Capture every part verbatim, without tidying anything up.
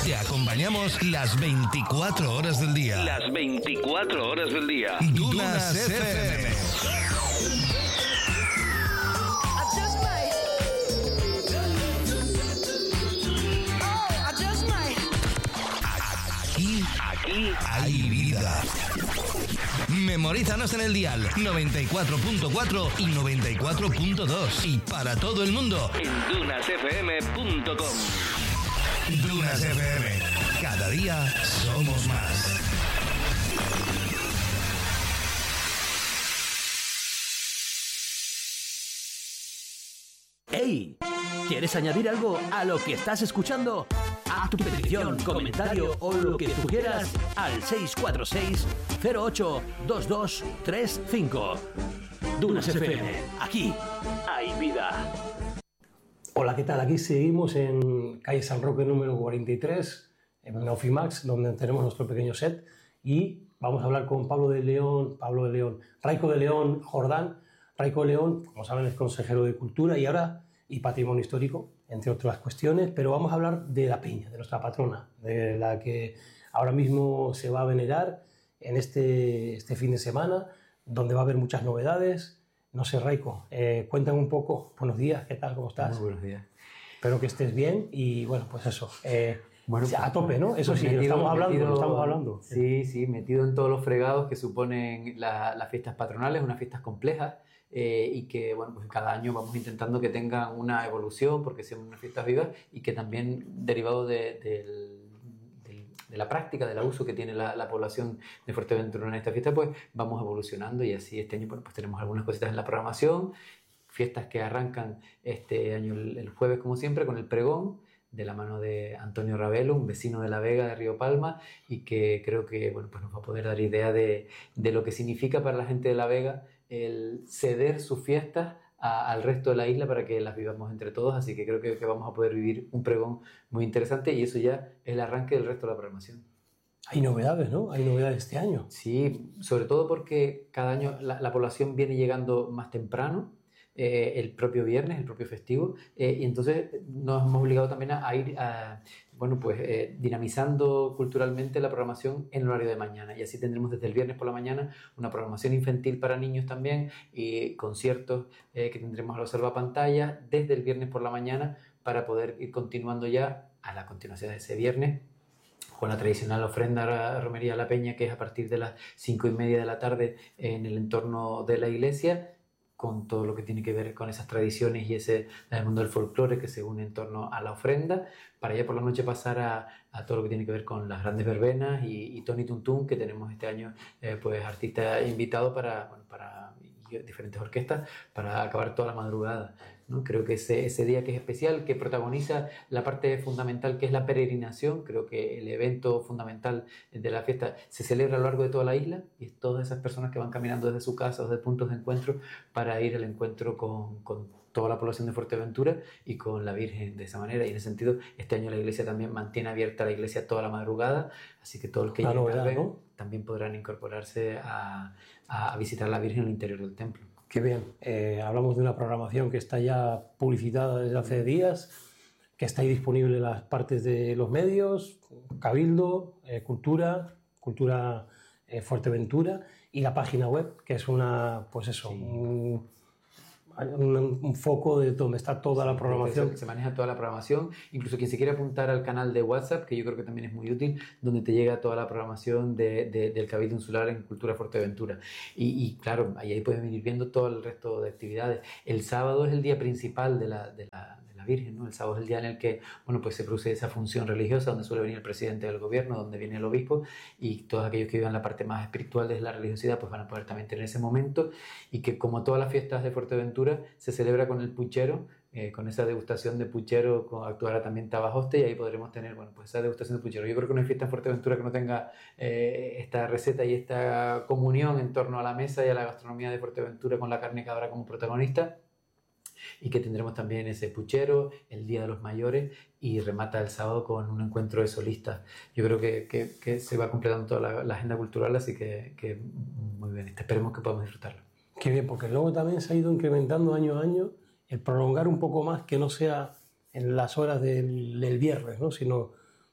Te acompañamos las veinticuatro horas del día. Las veinticuatro horas del día. Dunas F M. Aquí, aquí hay vida. Memorízanos en el dial noventa y cuatro punto cuatro y noventa y cuatro punto dos y para todo el mundo en dunas f m punto com. Dunas F M. Cada día somos más. ¡Hey! ¿Quieres añadir algo a lo que estás escuchando? Haz tu petición, comentario o lo que tú quieras al seis cuatro seis, cero ocho, dos dos tres cinco. Dunas F M. Aquí hay vida. Hola, ¿qué tal? Aquí seguimos en calle San Roque número cuarenta y tres, en Ofimax, donde tenemos nuestro pequeño set, y vamos a hablar con Pablo de León, Pablo de León, Raico de León Jordán. Raico de León, como saben, es consejero de Cultura y ahora y Patrimonio Histórico, entre otras cuestiones, pero vamos a hablar de la peña, de nuestra patrona, de la que ahora mismo se va a venerar en este, este fin de semana, donde va a haber muchas novedades. No sé, Raico, eh, cuéntame un poco. Buenos días, ¿qué tal? ¿Cómo estás? Muy buenos días. Espero que estés bien y, bueno, pues eso, eh, bueno, a tope, ¿no? Eso pues sí, metido, lo estamos hablando, metido, lo estamos hablando. Sí, sí, metido en todos los fregados que suponen la, las fiestas patronales, unas fiestas complejas, eh, y que, bueno, pues cada año vamos intentando que tengan una evolución porque sean unas fiestas vivas y que también, derivado de, del de la práctica, del uso que tiene la, la población de Fuerteventura en esta fiesta, pues vamos evolucionando y así este año bueno, pues tenemos algunas cositas en la programación, fiestas que arrancan este año el, el jueves como siempre con el pregón de la mano de Antonio Ravelo, un vecino de La Vega de Río Palma y que creo que bueno, pues nos va a poder dar idea de, de lo que significa para la gente de La Vega el ceder sus fiestas A, al resto de la isla para que las vivamos entre todos, así que creo que, que vamos a poder vivir un pregón muy interesante y eso ya es el arranque del resto de la programación. Hay novedades, ¿no? Hay novedades este año. Sí, sobre todo porque cada año la, la población viene llegando más temprano, eh, el propio viernes, el propio festivo, eh, y entonces nos hemos obligado también a, a ir a, bueno, pues, eh, dinamizando culturalmente la programación en el horario de mañana y así tendremos desde el viernes por la mañana una programación infantil para niños también y conciertos eh, que tendremos a la observapantalla desde el viernes por la mañana para poder ir continuando ya a la continuación de ese viernes con la tradicional ofrenda a Romería a la Peña, que es a partir de las cinco y media de la tarde en el entorno de la iglesia, con todo lo que tiene que ver con esas tradiciones y ese el mundo del folclore que se une en torno a la ofrenda, para ya por la noche pasar a, a todo lo que tiene que ver con las grandes verbenas y, y Tony Tuntún, que tenemos este año eh, pues artista invitado para, bueno, para y diferentes orquestas para acabar toda la madrugada, ¿no? Creo que ese, ese día que es especial, que protagoniza la parte fundamental que es la peregrinación, creo que el evento fundamental de la fiesta se celebra a lo largo de toda la isla y es todas esas personas que van caminando desde su casa o desde puntos de encuentro para ir al encuentro con, con toda la población de Fuerteventura y con la Virgen de esa manera, y en ese sentido este año la iglesia también mantiene abierta la iglesia toda la madrugada, así que todos los que lleguen tarde, ¿no?, también podrán incorporarse a, a visitar la Virgen en el interior del templo. Qué bien, eh, hablamos de una programación que está ya publicitada desde hace días, que está ahí disponible en las partes de los medios, Cabildo, eh, Cultura, Cultura eh, Fuerteventura y la página web, que es una, pues eso, sí. un, un, un foco de donde está toda sí, la programación. Se, se maneja toda la programación, incluso quien se quiere apuntar al canal de WhatsApp, que yo creo que también es muy útil, donde te llega toda la programación de, de, del Cabildo Insular en Cultura Fuerteventura. Y, y claro, ahí, ahí pueden ir viendo todo el resto de actividades. El sábado es el día principal de la, de la, de la Virgen, ¿no? El sábado es el día en el que bueno, pues se produce esa función religiosa, donde suele venir el presidente del gobierno, donde viene el obispo, y todos aquellos que vivan la parte más espiritual de la religiosidad pues van a poder también tener ese momento, y que como todas las fiestas de Fuerteventura se celebra con el puchero, eh, con esa degustación de puchero, con, actuará también Tabajoste, y ahí podremos tener bueno, pues esa degustación de puchero. Yo creo que no hay fiesta en Fuerteventura que no tenga eh, esta receta y esta comunión en torno a la mesa y a la gastronomía de Fuerteventura con la carne cabra como protagonista, y que tendremos también ese puchero, el Día de los Mayores, y remata el sábado con un encuentro de solistas. Yo creo que, que, que se va completando toda la, la agenda cultural, así que, que muy bien, esperemos que podamos disfrutarlo. Qué bien, porque luego también se ha ido incrementando año a año el prolongar un poco más, que no sea en las horas del, del viernes, ¿no?, sino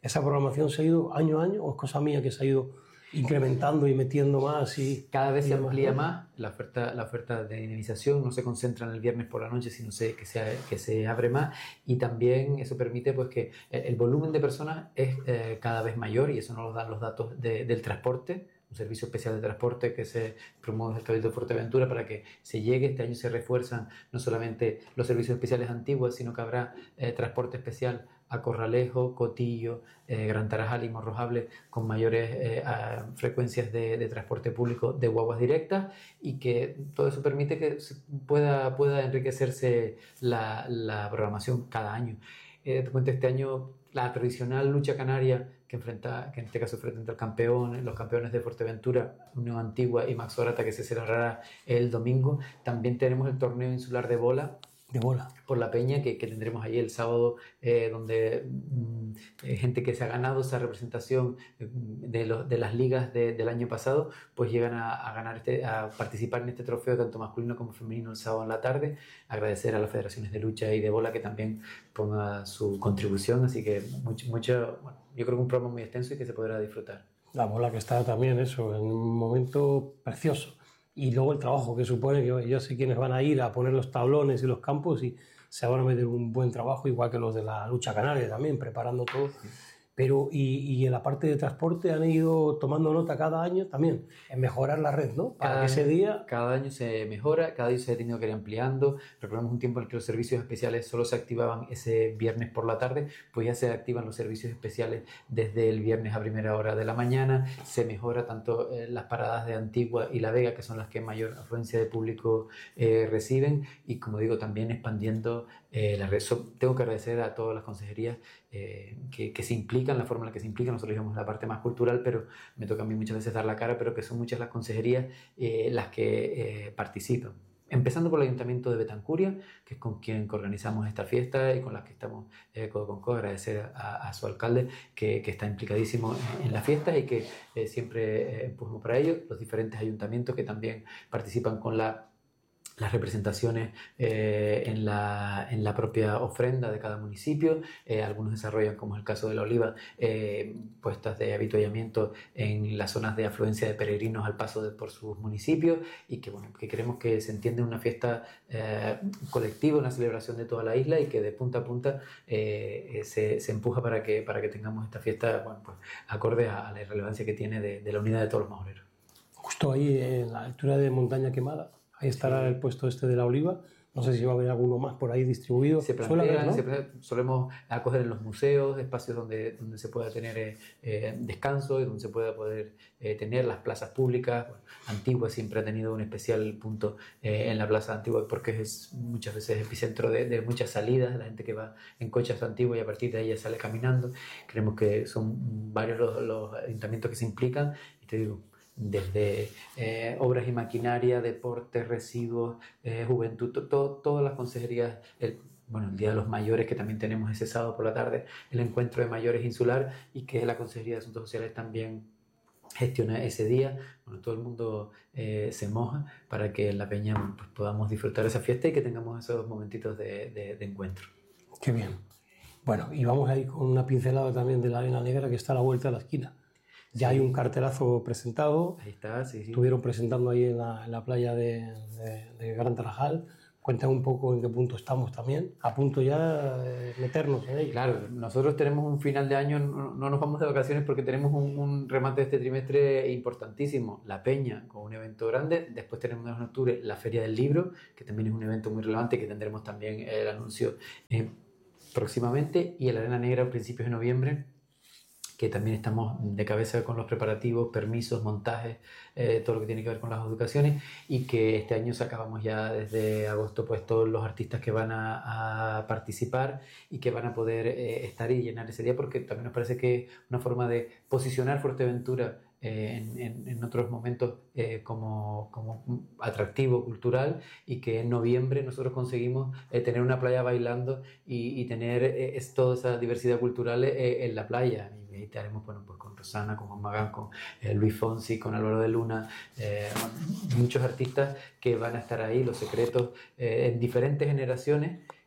¿Esa programación se ha ido año a año o es cosa mía que se ha ido incrementando y metiendo más? Y cada vez se amplía ¿no? más la oferta, la oferta de dinamización, no se concentra en el viernes por la noche, sino se, que, se, que se abre más, y también eso permite pues, que el volumen de personas es eh, cada vez mayor, y eso nos lo dan los datos de, del transporte, un servicio especial de transporte que se promueve desde el Cabildo de Fuerteventura para que se llegue. Este año se refuerzan no solamente los servicios especiales antiguos, sino que habrá eh, transporte especial a Corralejo, Cotillo, eh, Gran Tarajal y Morrojable, con mayores eh, a, frecuencias de, de transporte público de guaguas directas, y que todo eso permite que se pueda, pueda enriquecerse la, la programación cada año. Eh, te cuento, este año la tradicional lucha canaria que enfrenta, que en este caso frente al campeón, los campeones de Fuerteventura, Unión Antigua y Max Orata, que se celebrará el domingo. También tenemos el torneo insular de bola, de bola por la Peña, que, que tendremos ahí el sábado, eh, donde mm, eh, gente que se ha ganado esa representación de, lo, de las ligas de, del año pasado, pues llegan a, a, ganar este, a participar en este trofeo tanto masculino como femenino el sábado en la tarde. Agradecer a las federaciones de lucha y de bola que también pongan su contribución, así que mucho, mucho, bueno, yo creo que un programa muy extenso y que se podrá disfrutar. La bola que está también, eso, en un momento precioso. Y luego el trabajo que supone, que yo sé quiénes van a ir a poner los tablones y los campos y se van a meter un buen trabajo, igual que los de la lucha canaria también, preparando todo. Pero, y, y en la parte de transporte han ido tomando nota cada año también en mejorar la red, ¿no? Para Cada que ese año, día... cada año se mejora, cada año se ha tenido que ir ampliando. Recordemos un tiempo en el que los servicios especiales solo se activaban ese viernes por la tarde, pues ya se activan los servicios especiales desde el viernes a primera hora de la mañana. Se mejora tanto eh, las paradas de Antigua y La Vega, que son las que mayor afluencia de público eh, reciben, y como digo, también expandiendo eh, la red. So, tengo que agradecer a todas las consejerías eh, que, que se implican, la forma en la que se implican. Nosotros digamos la parte más cultural, pero me toca a mí muchas veces dar la cara, pero que son muchas las consejerías eh, las que eh, participan. Empezando por el Ayuntamiento de Betancuria, que es con quien organizamos esta fiesta y con las que estamos eh, codo con codo. Agradecer a, a su alcalde que, que está implicadísimo en, en las fiestas y que eh, siempre eh, empujamos para ello. Los diferentes ayuntamientos que también participan con la las representaciones eh, en, la, en la propia ofrenda de cada municipio. Eh, algunos desarrollan, como es el caso de La Oliva, eh, puestas de avituallamiento en las zonas de afluencia de peregrinos al paso de, por sus municipios, y que, bueno, que queremos que se entienda una fiesta eh, colectiva, una celebración de toda la isla, y que de punta a punta eh, se, se empuja para que, para que tengamos esta fiesta, bueno, pues, acorde a, a la relevancia que tiene de, de la unidad de todos los majoreros. Justo ahí en la altura de Montaña Quemada, ahí estará sí. el puesto este de La Oliva. No sé si va a haber alguno más por ahí distribuido. Se plantean, ¿no? se, solemos acoger en los museos, espacios donde, donde se pueda tener eh, descanso y donde se pueda poder eh, tener las plazas públicas. Bueno, Antigua siempre ha tenido un especial punto eh, en la plaza Antigua, porque es muchas veces epicentro de, de muchas salidas, la gente que va en coches a Antigua y a partir de ahí ya sale caminando. Creemos que son varios los, los ayuntamientos que se implican, y te digo, desde eh, obras y maquinaria, deportes, residuos, eh, juventud, to, to, todas las consejerías, el, bueno, el Día de los Mayores, que también tenemos ese sábado por la tarde, el encuentro de mayores insular, y que la Consejería de Asuntos Sociales también gestiona ese día. Bueno, todo el mundo eh, se moja para que en La Peña pues, podamos disfrutar esa fiesta y que tengamos esos momentitos de, de, de encuentro. Qué bien. Bueno, y vamos a ir con una pincelada también de la Arena Negra, que está a la vuelta de la esquina. Ya sí. Hay un cartelazo presentado. Ahí está, sí, sí. Estuvieron presentando ahí en la, en la playa de, de, de Gran Tarajal. Cuéntame un poco en qué punto estamos también. A punto ya de meternos en ello. Claro, nosotros tenemos un final de año, no, no nos vamos de vacaciones porque tenemos un, un remate de este trimestre importantísimo. La Peña, con un evento grande. Después tenemos en octubre la Feria del Libro, que también es un evento muy relevante, que tendremos también el anuncio eh, próximamente. Y el Arena Negra a principios de noviembre, que también estamos de cabeza con los preparativos, permisos, montajes, eh, todo lo que tiene que ver con las educaciones, y que este año sacábamos ya desde agosto pues todos los artistas que van a, a participar y que van a poder eh, estar y llenar ese día, porque también nos parece que es una forma de posicionar Fuerteventura eh, en, en, en otros momentos eh, como, como atractivo cultural, y que en noviembre nosotros conseguimos eh, tener una playa bailando y, y tener eh, es, toda esa diversidad cultural eh, en la playa. Y ahí estaremos, bueno, pues con Rosana, con Juan Magán, con eh, Luis Fonsi, con Álvaro de Luna, eh, muchos artistas que van a estar ahí, Los Secretos, eh, en diferentes generaciones,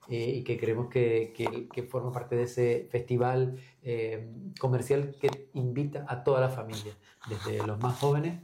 eh, y que creemos que, que, que forma parte de ese festival eh, comercial que invita a toda la familia, desde los más jóvenes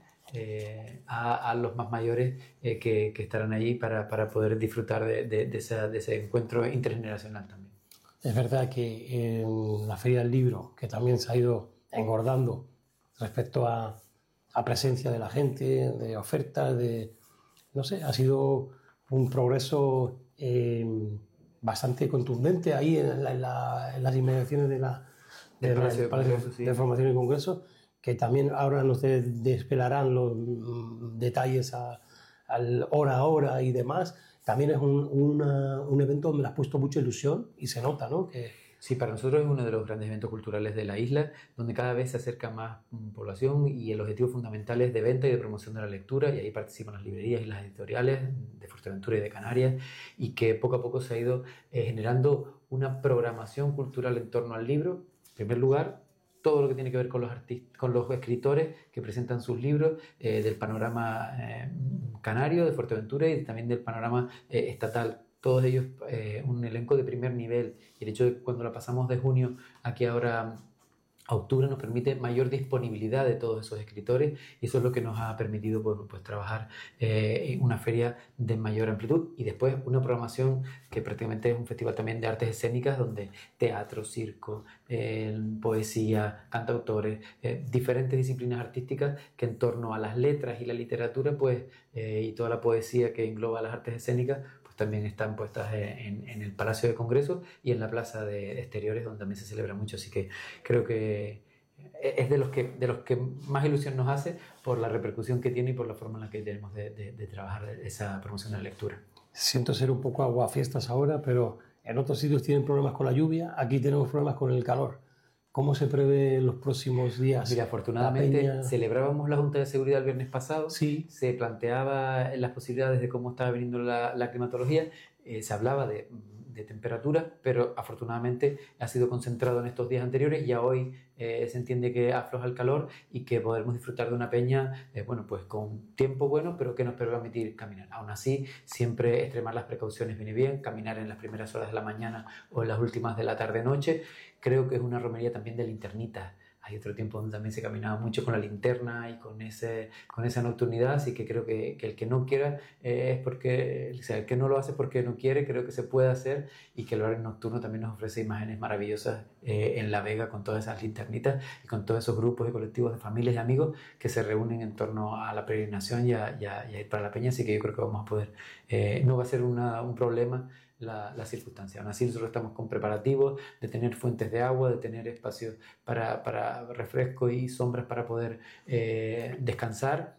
eh, a, a los más mayores eh, que, que estarán allí para, para poder disfrutar de, de, de, esa, de ese encuentro intergeneracional también. Es verdad que en la Feria del Libro, que también se ha ido engordando respecto a, a presencia de la gente, de ofertas, de, no sé, ha sido un progreso eh, bastante contundente ahí en, la, en, la, en las inmediaciones de la, de de la, Palacio de, Palacio Congreso, sí. de Formación y Congreso, que también ahora nos de, desvelarán los mm, detalles a, al hora a hora y demás. También es un, una, un evento donde le has puesto mucha ilusión y se nota, ¿no? Que, Sí, para nosotros es uno de los grandes eventos culturales de la isla, donde cada vez se acerca más población y el objetivo fundamental es de venta y de promoción de la lectura, y ahí participan las librerías y las editoriales de Fuerteventura y de Canarias, y que poco a poco se ha ido eh, generando una programación cultural en torno al libro. En primer lugar, todo lo que tiene que ver con los, artistas, con los escritores que presentan sus libros eh, del panorama eh, canario, de Fuerteventura, y también del panorama eh, estatal. Todos ellos eh, un elenco de primer nivel, y el hecho de que cuando la pasamos de junio aquí ahora a octubre nos permite mayor disponibilidad de todos esos escritores, y eso es lo que nos ha permitido pues, pues, trabajar eh, en una feria de mayor amplitud, y después una programación que prácticamente es un festival también de artes escénicas, donde teatro, circo, eh, poesía, cantautores, eh, diferentes disciplinas artísticas que en torno a las letras y la literatura pues, eh, y toda la poesía que engloba las artes escénicas también están puestas en, en el Palacio de Congreso y en la Plaza de Exteriores, donde también se celebra mucho. Así que creo que es de los que, de los que más ilusión nos hace por la repercusión que tiene y por la forma en la que tenemos de, de, de trabajar esa promoción de la lectura. Siento ser un poco aguafiestas ahora, pero en otros sitios tienen problemas con la lluvia, aquí tenemos problemas con el calor. ¿Cómo se prevé en los próximos días? Mira, afortunadamente Peña... celebrábamos la Junta de Seguridad el viernes pasado, sí. Se planteaba las posibilidades de cómo estaba viniendo la, la climatología, eh, se hablaba de, de temperaturas, pero afortunadamente ha sido concentrado en estos días anteriores, y a hoy eh, se entiende que afloja el calor y que podremos disfrutar de una peña eh, bueno, pues con tiempo bueno, pero que nos permitir caminar. Aún así, siempre extremar las precauciones viene bien, caminar en las primeras horas de la mañana o en las últimas de la tarde-noche. Creo que es una romería también de linternitas. Hay otro tiempo donde también se caminaba mucho con la linterna y con, ese, con esa nocturnidad, así que creo que, que el que no quiera eh, es porque, o sea, el que no lo hace porque no quiere, creo que se puede hacer, y que el horario nocturno también nos ofrece imágenes maravillosas eh, en La Vega, con todas esas linternitas y con todos esos grupos y colectivos de familias y amigos que se reúnen en torno a la peregrinación y a, y a, y a ir para la peña, así que yo creo que vamos a poder, eh, no va a ser una, un problema La, la circunstancia. Aún así, nosotros estamos con preparativos de tener fuentes de agua, de tener espacios para, para refresco y sombras para poder eh, descansar,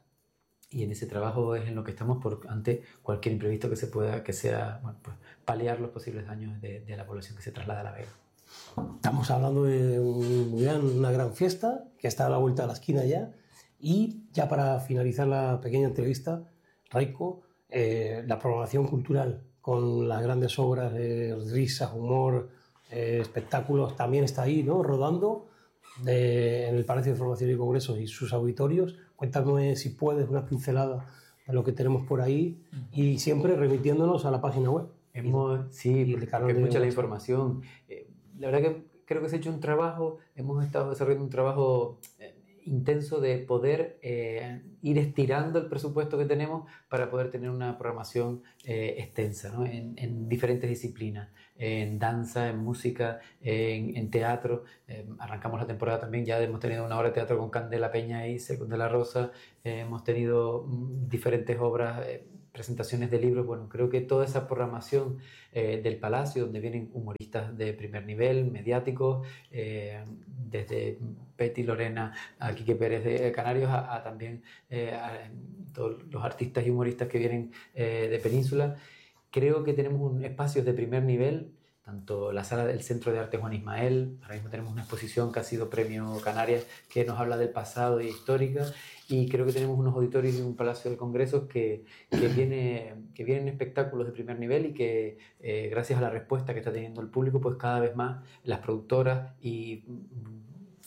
y en ese trabajo es en lo que estamos por, ante cualquier imprevisto que se pueda, que sea, bueno, pues, paliar los posibles daños de, de la población que se traslada a La Vega. Estamos hablando de un gran, una gran fiesta que está a la vuelta de la esquina ya, y ya para finalizar la pequeña entrevista, Raiko, eh, la programación cultural con las grandes obras de risas, humor, eh, espectáculos, también está ahí, ¿no? Rodando de, en el Palacio de Formación y Congresos y sus auditorios. Cuéntame, si puedes, una pincelada de lo que tenemos por ahí, y siempre remitiéndonos a la página web. Hemos, sí, y porque es mucha la información. Eh, la verdad que creo que se ha hecho un trabajo, hemos estado desarrollando un trabajo eh, intenso de poder eh, ir estirando el presupuesto que tenemos para poder tener una programación eh, extensa, ¿no? en, en diferentes disciplinas, en danza, en música, en, en teatro. Eh, arrancamos la temporada también, ya hemos tenido una obra de teatro con Candela Peña y Secund de la Rosa, eh, hemos tenido mm, diferentes obras, eh, presentaciones de libros. Bueno, creo que toda esa programación eh, del Palacio, donde vienen humoristas de primer nivel, mediáticos, eh, desde Betty Lorena a Quique Pérez de Canarios, a, a también eh, a todos los artistas y humoristas que vienen eh, de Península. Creo que tenemos un, espacios de primer nivel, tanto la sala del Centro de Arte Juan Ismael, ahora mismo tenemos una exposición que ha sido Premio Canarias, que nos habla del pasado y histórica, y creo que tenemos unos auditorios y un Palacio de Congresos que, que, viene, que vienen espectáculos de primer nivel, y que eh, gracias a la respuesta que está teniendo el público, pues cada vez más las productoras y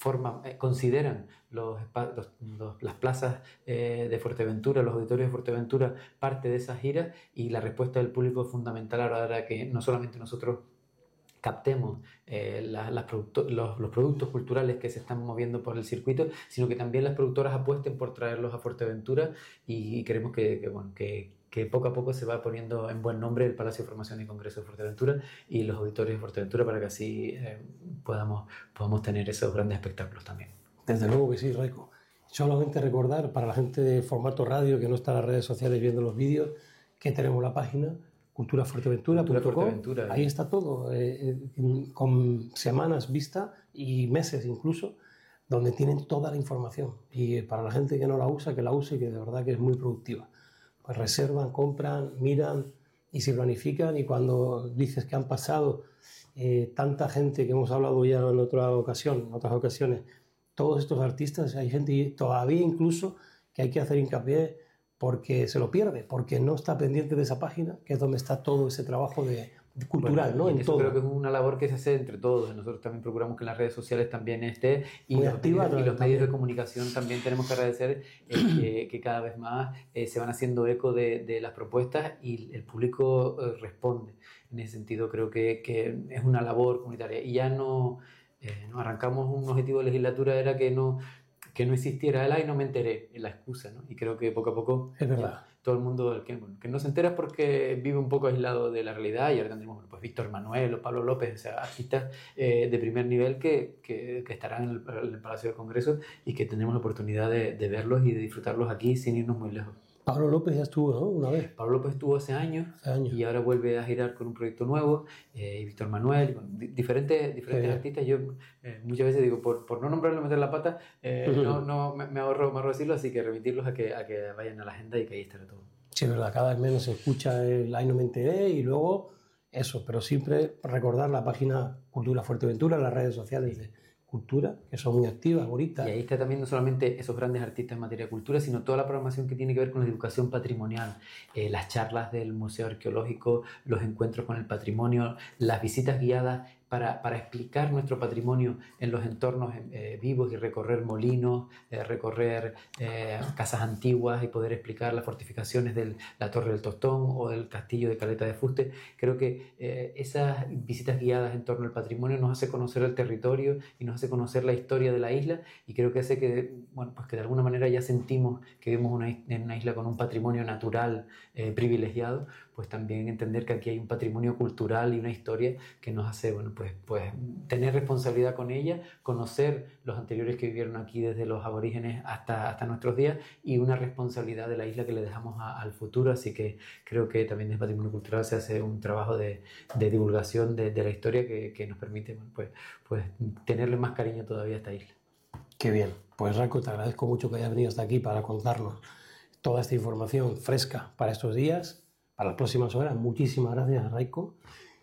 forman, eh, consideran los, los, los, las plazas eh, de Fuerteventura, los auditorios de Fuerteventura, parte de esas giras, y la respuesta del público es fundamental a la hora de que no solamente nosotros captemos eh, la, las producto, los, los productos culturales que se están moviendo por el circuito, sino que también las productoras apuesten por traerlos a Fuerteventura, y, y queremos que, que, bueno, que, que poco a poco se va poniendo en buen nombre el Palacio de Formación y Congreso de Fuerteventura y los auditorios de Fuerteventura, para que así eh, podamos, podamos tener esos grandes espectáculos también. Desde luego que sí, Raico. Solamente recordar para la gente de formato radio que no está en las redes sociales viendo los vídeos, que tenemos la página cultura fuerteventura punto com. Ahí está todo, eh, eh, con semanas vista y meses incluso, donde tienen toda la información. Y para la gente que no la usa, que la use, que de verdad que es muy productiva. Pues reservan, compran, miran y se planifican, y cuando dices que han pasado eh, tanta gente, que hemos hablado ya en otra ocasión, en otras ocasiones, todos estos artistas, hay gente todavía incluso que hay que hacer hincapié porque se lo pierde, porque no está pendiente de esa página, que es donde está todo ese trabajo de, de cultural, bueno, ¿no? En eso todo. Creo que es una labor que se hace entre todos. Nosotros también procuramos que en las redes sociales también esté, y muy los, activa, medios, y los también. medios de comunicación también tenemos que agradecer eh, que, que cada vez más eh, se van haciendo eco de, de las propuestas, y el público eh, responde. En ese sentido creo que, que es una labor comunitaria, y ya no, eh, no arrancamos un objetivo de legislatura, era que no, que no existiera el "ay, no me enteré", la excusa, ¿no? Y creo que poco a poco es verdad. Ya, todo el mundo, el que, bueno, que no se entera es porque vive un poco aislado de la realidad, y ahora tendremos pues, Víctor Manuel o Pablo López, o sea, artistas eh, de primer nivel que, que, que estarán en el, en el Palacio de Congreso, y que tenemos la oportunidad de, de verlos y de disfrutarlos aquí sin irnos muy lejos. Pablo López ya estuvo, ¿no? Una vez. Pablo López estuvo hace años, Hace años. y ahora vuelve a girar con un proyecto nuevo, eh, y Víctor Manuel, con di- diferentes, diferentes Sí. artistas. Yo eh, muchas veces digo, por, por no nombrarlo, meter la pata, eh, Ujú. no, no, me, me ahorro, me ahorro decirlo, así que remitirlos a que, a que vayan a la agenda, y que ahí estará todo. Sí, es verdad, cada vez menos se escucha el "ay, no me enteré", y luego eso, pero siempre recordar la página Cultura Fuerteventura, las redes sociales de Cultura, que son muy activas, bonitas. Y ahí está también no solamente esos grandes artistas en materia de cultura, sino toda la programación que tiene que ver con la educación patrimonial, eh, las charlas del Museo Arqueológico, los encuentros con el patrimonio, las visitas guiadas para, para explicar nuestro patrimonio en los entornos eh, vivos, y recorrer molinos, eh, recorrer eh, casas antiguas, y poder explicar las fortificaciones de la Torre del Tostón o del Castillo de Caleta de Fuste. Creo que eh, esas visitas guiadas en torno al patrimonio nos hace conocer el territorio y nos hace conocer la historia de la isla, y creo que hace que, bueno, pues que de alguna manera ya sentimos que vivimos una, en una isla con un patrimonio natural eh, privilegiado, pues también entender que aquí hay un patrimonio cultural y una historia que nos hace, bueno, pues, pues tener responsabilidad con ella, conocer los anteriores que vivieron aquí desde los aborígenes hasta, hasta nuestros días, y una responsabilidad de la isla que le dejamos a, al futuro. Así que creo que también desde Patrimonio Cultural se hace un trabajo de, de divulgación de, de la historia que, que nos permite, bueno, pues, pues tenerle más cariño todavía a esta isla. Qué bien. Pues Raico, te agradezco mucho que hayas venido hasta aquí para contarnos toda esta información fresca para estos días, para las próximas horas. Muchísimas gracias, Raico.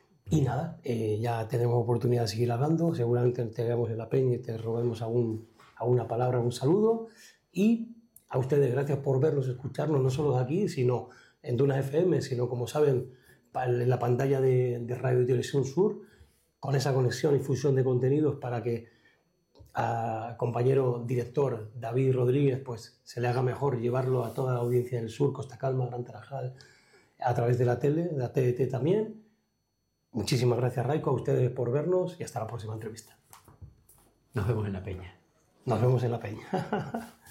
Y nada, eh, ya tenemos oportunidad de seguir hablando. Seguramente te veamos en la peña y te robemos algún, alguna palabra, un saludo. Y a ustedes, gracias por vernos, escucharnos, no solo de aquí, sino en Duna F M, sino, como saben, en la pantalla de, de Radio y Televisión Sur, con esa conexión y fusión de contenidos para que al compañero director David Rodríguez pues se le haga mejor llevarlo a toda la audiencia del sur, Costa Calma, Gran Tarajal, a través de la tele, de la T D T también. Muchísimas gracias, Raico, a ustedes por vernos, y hasta la próxima entrevista. Nos vemos en la peña. Nos vemos en la peña.